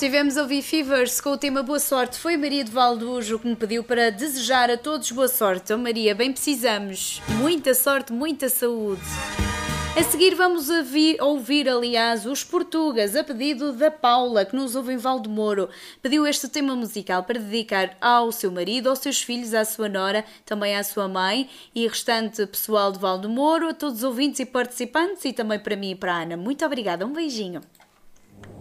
Estivemos a ouvir Fevers com o tema Boa Sorte. Foi Maria de Valdujo que me pediu para desejar a todos boa sorte. Então, Maria, bem precisamos. Muita sorte, muita saúde. A seguir vamos ouvir, aliás, os Portugas, a pedido da Paula, que nos ouve em Valdemoro. Pediu este tema musical para dedicar ao seu marido, aos seus filhos, à sua nora, também à sua mãe e restante pessoal de Valdemoro, a todos os ouvintes e participantes e também para mim e para a Ana. Muito obrigada, um beijinho.